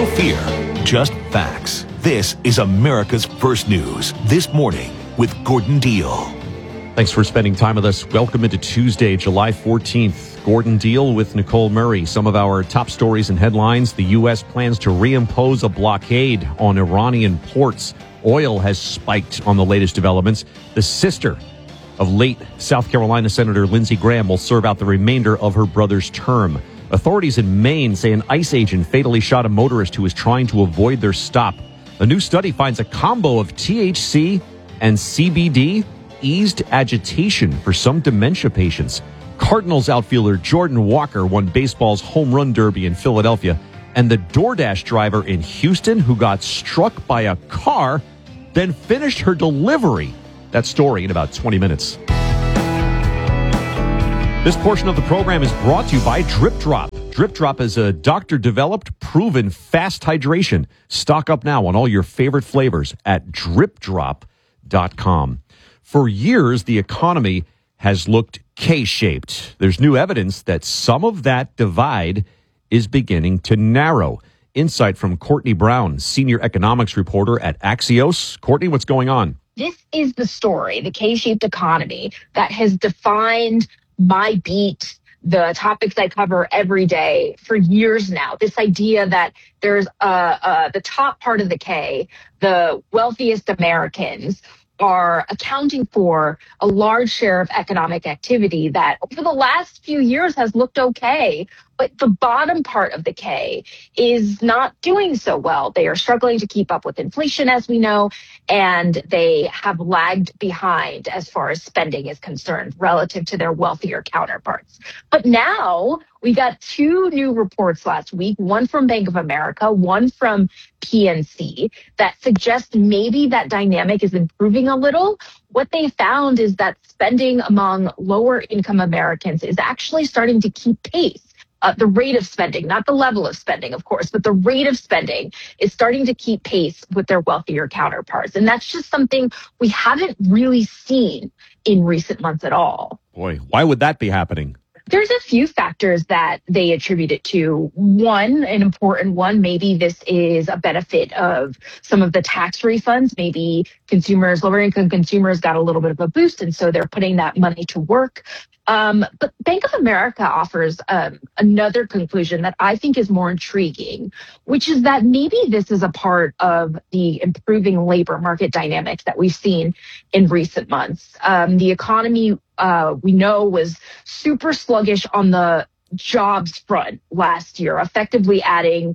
fear, just facts. This is America's First News This Morning with Gordon Deal. Thanks for spending time with us. Welcome into Tuesday, July 14th. Gordon Deal with Nicole Murray. Some of our top stories and headlines. The U.S. plans to reimpose a blockade on Iranian ports. Oil has spiked on the latest developments. The sister of late South Carolina Senator Lindsey Graham will serve out the remainder of her brother's term. Authorities in Maine say an ICE agent fatally shot a motorist who was trying to avoid their stop. A new study finds a combo of THC and CBD eased agitation for some dementia patients. Cardinals outfielder Jordan Walker won baseball's home run derby in Philadelphia. And the DoorDash driver in Houston who got struck by a car, then finished her delivery. That story in about 20 minutes. This portion of the program is brought to you by Drip Drop. Drip Drop is a doctor-developed, proven fast hydration. Stock up now on all your favorite flavors at dripdrop.com. For years, the economy has looked K-shaped. There's new evidence that some of that divide is beginning to narrow. Insight from Courtney Brown, senior economics reporter at Axios. Courtney, what's going on? This is the story, the K-shaped economy, that has defined my beat, the topics I cover every day for years now. This idea that there's the top part of the K, the wealthiest Americans, are accounting for a large share of economic activity that over the last few years has looked okay. But the bottom part of the K is not doing so well. They are struggling to keep up with inflation, as we know, and they have lagged behind as far as spending is concerned relative to their wealthier counterparts. But now we got two new reports last week, one from Bank of America, one from PNC, that suggest maybe that dynamic is improving a little. What they found is that spending among lower income Americans is actually starting to keep pace. The rate of spending, not the level of spending, of course, but the rate of spending is starting to keep pace with their wealthier counterparts. And that's just something we haven't really seen in recent months at all. Boy, why would that be happening? There's a few factors that they attribute it to. One, an important one, maybe this is a benefit of some of the tax refunds. Maybe consumers, lower income consumers got a little bit of a boost, and so they're putting that money to work. But Bank of America offers another conclusion that I think is more intriguing, which is that maybe this is a part of the improving labor market dynamics that we've seen in recent months. The economy, we know, was super sluggish on the jobs front last year, effectively adding,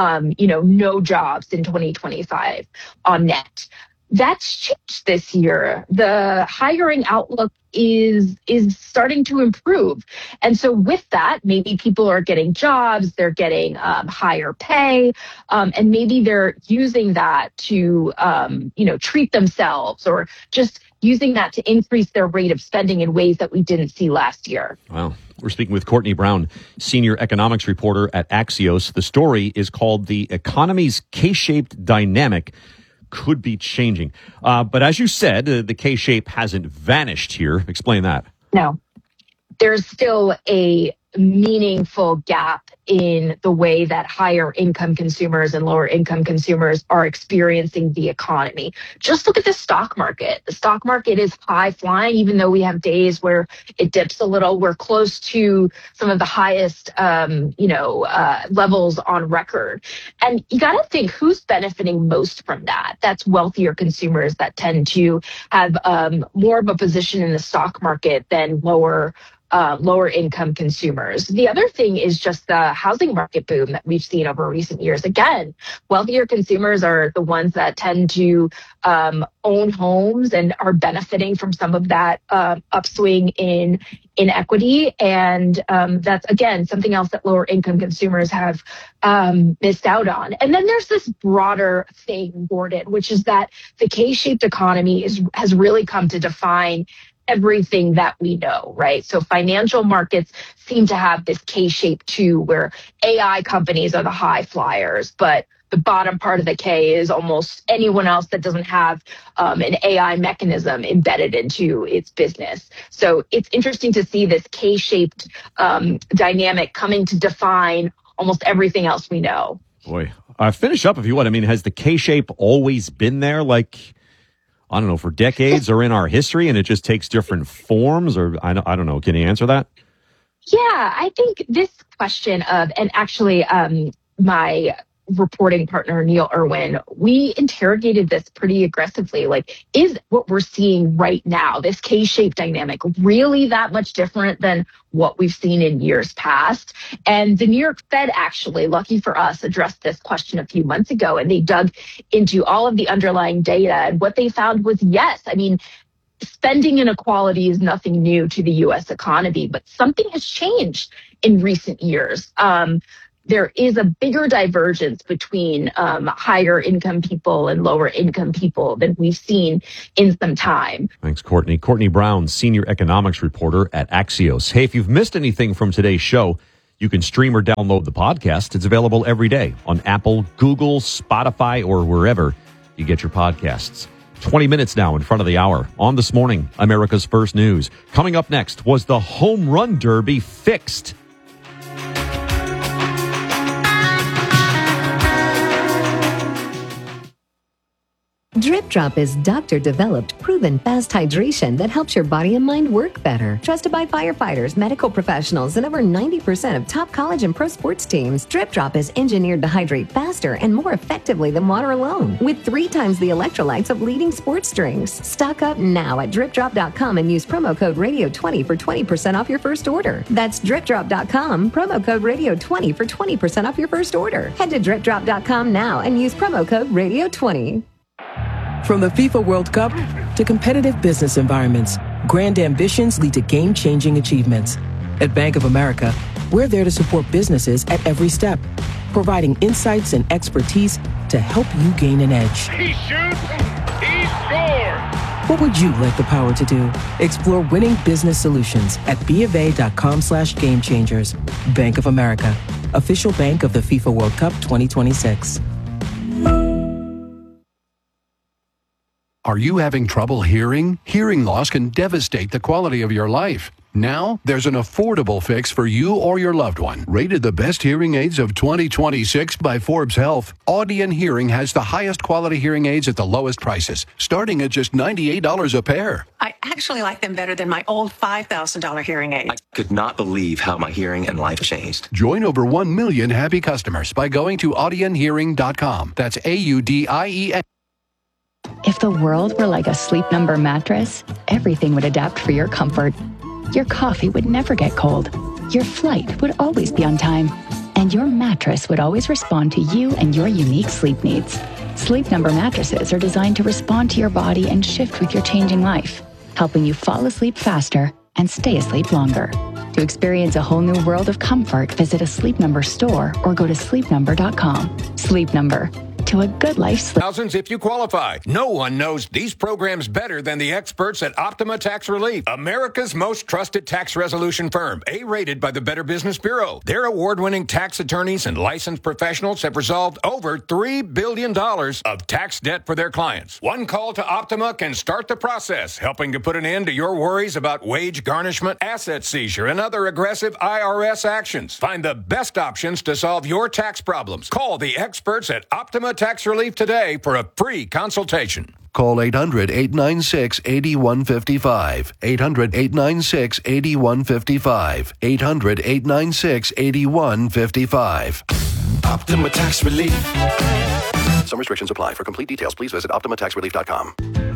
no jobs in 2025 on net. That's changed this year. The hiring outlook is starting to improve. And so with that, maybe people are getting jobs, they're getting higher pay, and maybe they're using that to, treat themselves, or just using that to increase their rate of spending in ways that we didn't see last year. Wow. We're speaking with Courtney Brown, senior economics reporter at Axios. The story is called The Economy's K-Shaped Dynamic Could Be Changing. But as you said, the K-shape hasn't vanished here. Explain that. No, there's still a meaningful gap in the way that higher income consumers and lower income consumers are experiencing the economy. Just look at the stock market. The stock market is high flying, even though we have days where it dips a little. We're close to some of the highest, levels on record. And you got to think, who's benefiting most from that? That's wealthier consumers that tend to have more of a position in the stock market than lower income consumers. The other thing is just the housing market boom that we've seen over recent years. Again, wealthier consumers are the ones that tend to own homes and are benefiting from some of that upswing in equity. And that's, again, something else that lower income consumers have missed out on. And then there's this broader thing, Gordon, which is that the K-shaped economy has really come to define everything that we know, right? So financial markets seem to have this K-shape too, where AI companies are the high flyers, but the bottom part of the K is almost anyone else that doesn't have an AI mechanism embedded into its business. So it's interesting to see this K-shaped dynamic coming to define almost everything else we know. Boy, Finish up if you would. I mean, has the K-shape always been there, like, I don't know, for decades or in our history, and it just takes different forms? Or I don't know. Can you answer that? Yeah, I think this question of, and actually my reporting partner, Neil Irwin, we interrogated this pretty aggressively. Like, is what we're seeing right now, this K-shaped dynamic, really that much different than what we've seen in years past? And the New York Fed actually, lucky for us, addressed this question a few months ago, and they dug into all of the underlying data. And what they found was, yes, I mean, spending inequality is nothing new to the U.S. economy, but something has changed in recent years. There is a bigger divergence between higher income people and lower income people than we've seen in some time. Thanks, Courtney. Courtney Brown, senior economics reporter at Axios. Hey, if you've missed anything from today's show, you can stream or download the podcast. It's available every day on Apple, Google, Spotify, or wherever you get your podcasts. 20 minutes now in front of the hour. On This Morning, America's First News. Coming up next, was the home run derby fixed? Drip Drop is doctor-developed, proven fast hydration that helps your body and mind work better. Trusted by firefighters, medical professionals, and over 90% of top college and pro sports teams, Drip Drop is engineered to hydrate faster and more effectively than water alone, with 3 times the electrolytes of leading sports drinks. Stock up now at DripDrop.com and use promo code Radio20 for 20% off your first order. That's DripDrop.com, promo code Radio20 for 20% off your first order. Head to DripDrop.com now and use promo code Radio20. From the FIFA World Cup to competitive business environments, grand ambitions lead to game-changing achievements. At Bank of America, we're there to support businesses at every step, providing insights and expertise to help you gain an edge. He shoots, he scores! What would you like the power to do? Explore winning business solutions at BofA.com/gamechangers. Bank of America, official bank of the FIFA World Cup 2026. Are you having trouble hearing? Hearing loss can devastate the quality of your life. Now, there's an affordable fix for you or your loved one. Rated the best hearing aids of 2026 by Forbes Health, Audien Hearing has the highest quality hearing aids at the lowest prices, starting at just $98 a pair. I actually like them better than my old $5,000 hearing aids. I could not believe how my hearing and life changed. Join over 1 million happy customers by going to audienhearing.com. That's AUDIEN. If the world were like a Sleep Number mattress, everything would adapt for your comfort. Your coffee would never get cold. Your flight would always be on time. And your mattress would always respond to you and your unique sleep needs. Sleep Number mattresses are designed to respond to your body and shift with your changing life, helping you fall asleep faster and stay asleep longer. To experience a whole new world of comfort, visit a Sleep Number store or go to sleepnumber.com. Sleep Number. To a good life. Thousands if you qualify. No one knows these programs better than the experts at Optima Tax Relief, America's most trusted tax resolution firm, A-rated by the Better Business Bureau. Their award-winning tax attorneys and licensed professionals have resolved over $3 billion of tax debt for their clients. One call to Optima can start the process, helping to put an end to your worries about wage garnishment, asset seizure, and other aggressive IRS actions. Find the best options to solve your tax problems. Call the experts at Optima Tax Relief today for a free consultation. Call 800-896-8155. 800-896-8155. 800-896-8155. Optima Tax Relief. Some restrictions apply. For complete details, please visit OptimaTaxRelief.com.